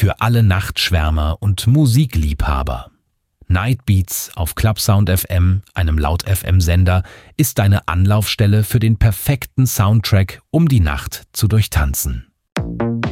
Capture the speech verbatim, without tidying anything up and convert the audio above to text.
für alle Nachtschwärmer und Musikliebhaber. Nightbeats auf Clubsound F M, einem Laut-F M-Sender, ist deine Anlaufstelle für den perfekten Soundtrack, um die Nacht zu durchtanzen.